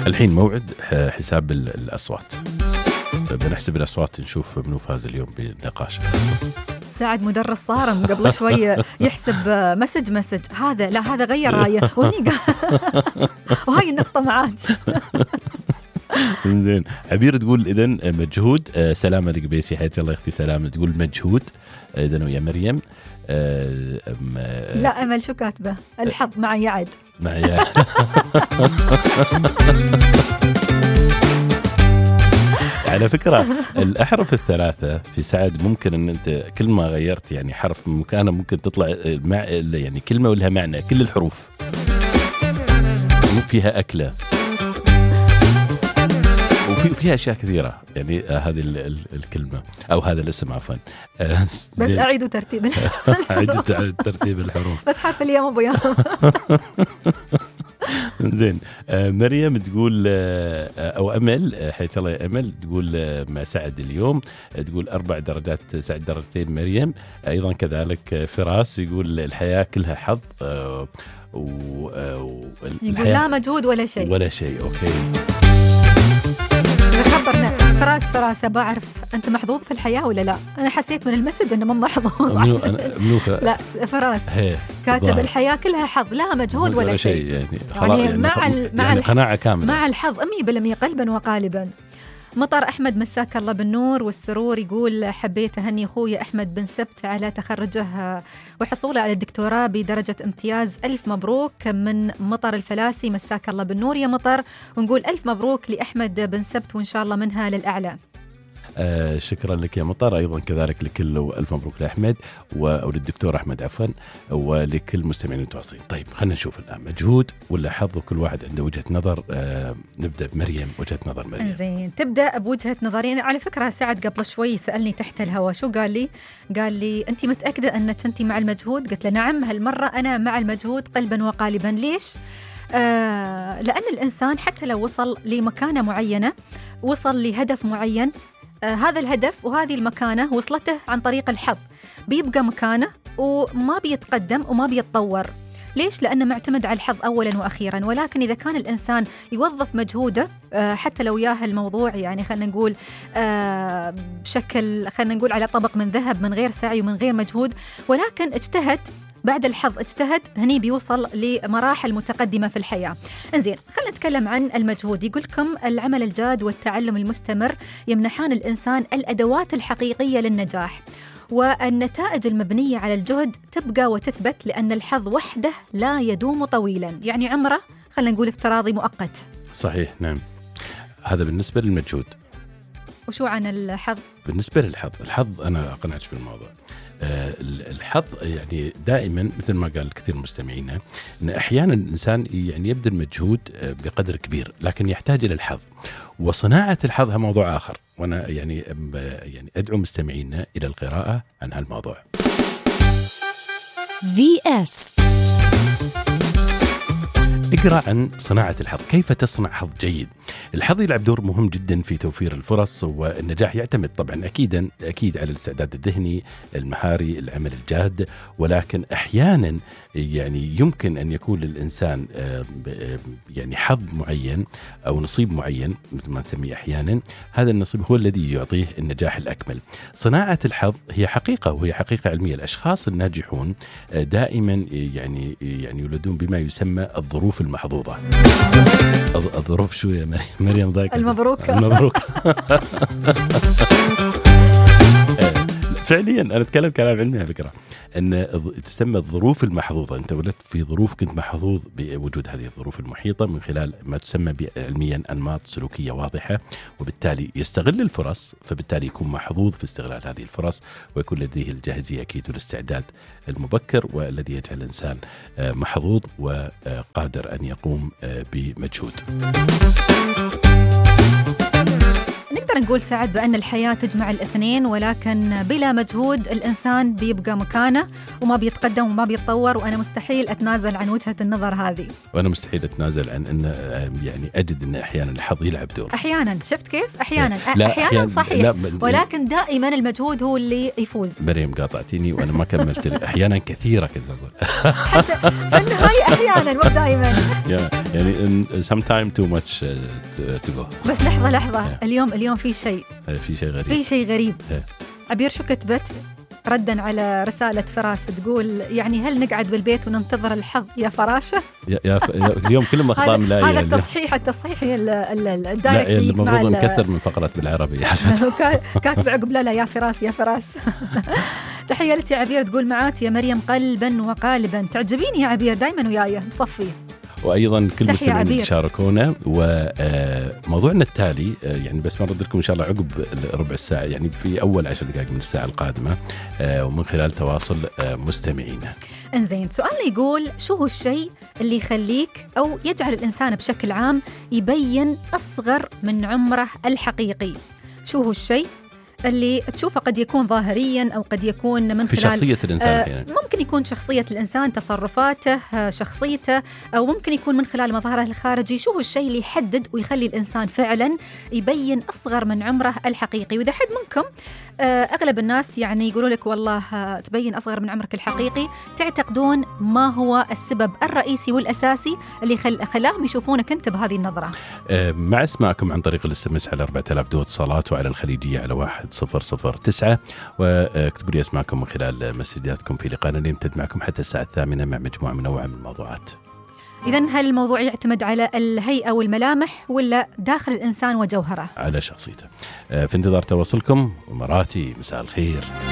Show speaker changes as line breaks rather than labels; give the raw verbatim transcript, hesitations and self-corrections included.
الحين موعد حساب الأصوات، بنحسب الأصوات نشوف منو فاز اليوم بالنقاش.
سعد مدرس صارم قبل شوية يحسب مسج مسج هذا لا هذا غير رايه وني وهاي النقطة معاك.
زين. عبير تقول إذن مجهود. آه سلامة القبيسي حياتي الله يختي سلامة تقول مجهود. إذن ويا مريم. آه
آه لا أمل شو كاتبة الحظ مع يعد
مع يعد. على فكرة الأحرف الثلاثة في سعد ممكن أن أنت كل ما غيرت يعني حرف من مكانه ممكن تطلع مع يعني كلمة ولها معنى. كل الحروف فيها أكلة وفي فيها أشياء كثيرة يعني آه هذه ال ال الكلمة أو هذا الاسم عفوا.
آه بس أعيدوا ترتيب
أعيدوا ترتيب الحروف
بس حرف اليوم أبو يوم.
زين. آه مريم تقول آه أو أمل آه حيث الله يا أمل تقول آه مع سعد اليوم آه تقول أربع درجات سعد درجتين مريم. آه أيضا كذلك آه فراس يقول الحياة كلها حظ آه و آه
يقول لا مجهود ولا شيء
ولا شيء. أوكي
خبرنا فراس فراس بعرف أنت محظوظ في الحياة ولا لا؟ أنا حسيت من المسج أنه مو محظوظ.
منو أنا منو ف...
لا فراس كاتب الحياة كلها حظ لا مجهود ولا شيء
يعني,
يعني, يعني مع ال... مع
يعني قناعة كاملة
مع الحظ مية بالمية قلبا وقالبا. مطر أحمد مساك الله بالنور والسرور يقول حبيت أهني أخوي أحمد بن سبت على تخرجه وحصوله على الدكتوراه بدرجة امتياز. ألف مبروك من مطر الفلاسي مساك الله بالنور يا مطر ونقول ألف مبروك لأحمد بن سبت وإن شاء الله منها للأعلى.
آه شكرا لك يا مطر. أيضا كذلك لكل ألف مبروك لأحمد وللدكتور أحمد عفوا ولكل مستمعين المتواصلين. طيب خلينا نشوف الآن مجهود ولا حظ وكل واحد عنده وجهة نظر. آه نبدأ بمريم وجهة نظر مريم.
زين تبدأ بوجهة نظرين. على فكرة سعد قبل شوي سألني تحت الهواء شو قال لي قال لي أنت متأكدة أنك أنت مع المجهود؟ قلت له نعم هالمرة أنا مع المجهود قلبا وقالبا. ليش؟ آه لأن الإنسان حتى لو وصل لمكانة معينة وصل لهدف معين آه هذا الهدف وهذه المكانة وصلته عن طريق الحظ بيبقى مكانه وما بيتقدم وما بيتطور. ليش؟ لأنه معتمد على الحظ أولا وأخيرا. ولكن إذا كان الإنسان يوظف مجهوده آه حتى لو ياه الموضوع يعني خلنا نقول آه بشكل خلنا نقول على طبق من ذهب من غير سعي ومن غير مجهود ولكن اجتهد بعد الحظ اجتهد هني بيوصل لمراحل متقدمة في الحياة. انزين خلينا نتكلم عن المجهود. يقولكم العمل الجاد والتعلم المستمر يمنحان الإنسان الأدوات الحقيقية للنجاح والنتائج المبنية على الجهد تبقى وتثبت لأن الحظ وحده لا يدوم طويلا يعني عمره خلينا نقول افتراضي مؤقت.
صحيح نعم. هذا بالنسبة للمجهود.
وشو عن الحظ؟
بالنسبة للحظ الحظ أنا أقنعت في الموضوع. آه الحظ يعني دائما مثل ما قال كثير مستمعينا أن أحيانا الإنسان يعني يبذل مجهود بقدر كبير لكن يحتاج إلى الحظ وصناعة الحظ موضوع آخر. وأنا يعني يعني أدعو مستمعينا إلى القراءة عن هالموضوع.
في إس
اقرأ عن صناعة الحظ، كيف تصنع حظ جيد. الحظ يلعب دور مهم جدا في توفير الفرص والنجاح. يعتمد طبعا أكيدا أكيد على الاستعداد الذهني المهاري العمل الجاد ولكن أحيانا يعني يمكن أن يكون للإنسان يعني حظ معين أو نصيب معين مثل ما نسميه أحيانا هذا النصيب هو الذي يعطيه النجاح الأكمل. صناعة الحظ هي حقيقة وهي حقيقة علمية. الأشخاص الناجحون دائما يعني يعني يولدون بما يسمى الظروف المحظوظة. الظروف شو يا مريم ضايقة؟
المبروك
المبروك. فعليا أنا أتكلم كلام علمي على فكرة أن تسمى الظروف المحظوظة. أنت ولدت في ظروف كنت محظوظ بوجود هذه الظروف المحيطة من خلال ما تسمى علميا أنماط سلوكية واضحة وبالتالي يستغل الفرص فبالتالي يكون محظوظ في استغلال هذه الفرص ويكون لديه الجاهزية أكيد والاستعداد المبكر والذي يجعل الإنسان محظوظ وقادر أن يقوم بمجهود.
نقدر نقدر نقول سعد بأن الحياة تجمع الاثنين، ولكن بلا مجهود الإنسان بيبقى مكانه وما بيتقدم وما بيتطور، وأنا مستحيل أتنازل عن وجهة النظر هذه.
وأنا مستحيل أتنازل عن أن يعني أجد أن أحيانا الحظ يلعب دور.
أحيانا شفت كيف؟ أحيانا
لا
أحيانا
أحيان
صحيح
لا
ولكن دائما المجهود هو اللي يفوز.
مريم قاطعتيني وأنا ما كملت. أحيانا كثيرة كذا أقول
حتى في النهاية أحيانا مو دائما
يعني sometimes too much to go.
بس لحظة لحظة اليوم اليوم في شيء
في شيء غريب
في شيء غريب عبير شو كتبت ردا على رسالة فراس تقول يعني هل نقعد بالبيت وننتظر الحظ يا فراشة؟
يا, يا, ف... يا اليوم كلهم أخطاء ملايين.
هذا التصحيح التصحيح الدايركت
المفروض نكثر من فقرات بالعربي.
كاتب عقب لا لا يا فراس يا فراس. تحية لك يا عبير تقول معاك يا مريم قلبا وقالبا. تعجبيني يا عبير دايما وياي مصفي.
وأيضا كل مستمعين اللي شاركونا. وموضوعنا التالي يعني بس مرد لكم إن شاء الله عقب ربع الساعة يعني في أول عشر دقائق من الساعة القادمة ومن خلال تواصل مستمعينا.
انزين سؤالنا يقول شو هو الشيء اللي يخليك أو يجعل الإنسان بشكل عام يبين أصغر من عمره الحقيقي؟ شو هو الشيء اللي تشوفه قد يكون ظاهريا أو قد يكون من
في
خلال
شخصية الإنسان
آه ممكن يكون شخصية الإنسان تصرفاته آه شخصيته أو ممكن يكون من خلال مظهره الخارجي. شو هو الشيء اللي يحدد ويخلي الإنسان فعلا يبين أصغر من عمره الحقيقي؟ وإذا حد منكم آه أغلب الناس يعني يقولوا لك والله آه تبين أصغر من عمرك الحقيقي، تعتقدون ما هو السبب الرئيسي والأساسي اللي خل... خلاهم يشوفونك أنت بهذه النظرة؟
آه مع اسماءكم عن طريق الاس ام اس على أربعة آلاف دو اتصالات وعلى الخليجية على واحد صفر صفر تسعة، واكتبوا لي اسماءكم من خلال مسجاتكم في لقاءنا اللي يمتد معكم حتى الساعة الثامنة مع مجموعة منوعة من الموضوعات.
إذن هل الموضوع يعتمد على الهيئة والملامح ولا داخل الإنسان وجوهره؟
على شخصيته. في انتظار تواصلكم. ومراتي مساء الخير.